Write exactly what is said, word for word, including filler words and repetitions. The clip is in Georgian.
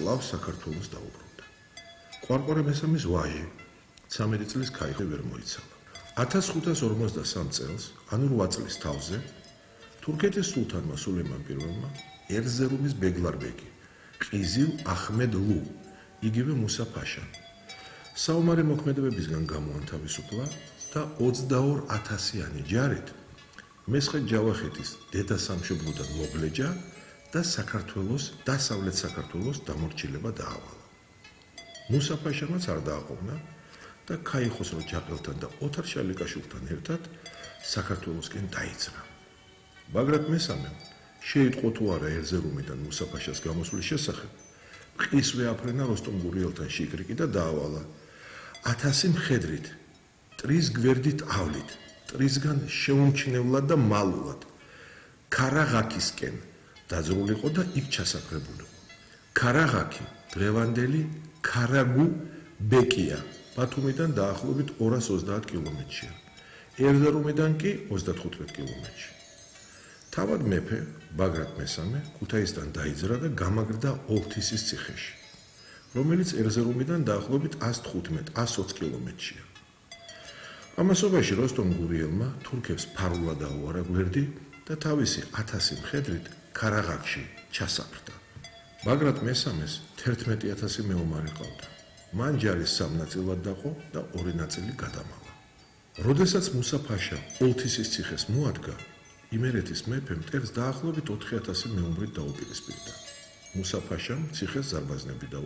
კვლავ საქართველოს დაუბრუნდა. ყვარყვარე მესამის ვაჟი ცამეტი წლის ქაიხე ვერ მოიცალა. ათას ხუთას ორმოცდასამ წელს, ანუ რვა წლის თავზე, თურქეთის სულთანმა სულეიმან პირველმა ერზერუმის ბეგლარბეგი, ყიზილ აჰმედ ლუ, იგივე მუსა ფაშა, საომარი მოქმედებებისგან გამოანთავისუფლა და ოცდაორ ათასიანი ჯარით მესხეთ ჯავახეთის დედასამშობლოდან მოგლეჯა და საქართველოს დასავლეთ საქართველოს დამორჩილება დაავალა. მუსა ფაშამაც არ დააყოვნა და ქაიხოსრო ჯაყელთან და ოთარ შალიკაშვილთან ერთად საქართველოსკენ დაიძრა. ბაგრატ მესამემ შეიტყო თუ არა ერზერუმიდან მუსა ფაშას გამოსვლის შესახებ, მყისვე აფრენა როსტომ გურიელთან შიკრიკი და დაავალა. ათასი მხედრით, ტრის გვერდითავლით, ტრისგან შეუმჩნევლად და მალულად ქარაღაქისკენ დაძრულიყო და იქ ჩასაფრებულიყო. ქარაღაქი დღევანდელი ქარაგუ ბეკია, ბათუმიდან დაახლოებით ორას ოცდაათ კილომეტრია, ერზერუმიდან კი ოცდათხუთმეტ კილომეტრში. თავად მეფე ბაგრატ მესამე ქუთაისთან დაიძრა და გამაგრდა ოლთისის ციხეში, რომელიც ერზერუმიდან დაახლოებით ას თხუთმეტ ას ოცი კილომეტრია. ამასობაში როსტომ გურიელმა თურქებს ფარულად აუარა გვერდი და თავისი ათასი მხედრით ქარაღაქში ჩასაფრდა. ბაგრატ მესამეს თერთმეტი ათასი მეომარი ყავდა. მან ჯარის სამ ნაწილად დაყო და ორი ნაწილი გადამალა. როდესაც მუსა ფაშა ოლთისის ციხეს მოადგა, იმერეთის მეფემ მტერს დაახლოებით ოთხი ათასი მეომრით დაუპირისპირდა. მუსა ფაშამ ციხეს ზარბაზნები და